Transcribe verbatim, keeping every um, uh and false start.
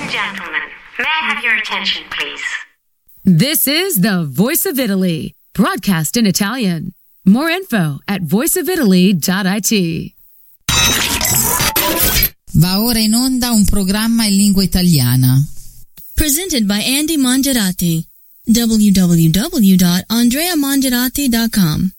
and gentlemen, may I have your attention, please? This is the Voice of Italy, broadcast in Italian. More info at voice of italy dot it. Va ora in onda un programma in lingua italiana. Presented by Andy Mongerati. w w w dot andrea mongerati dot com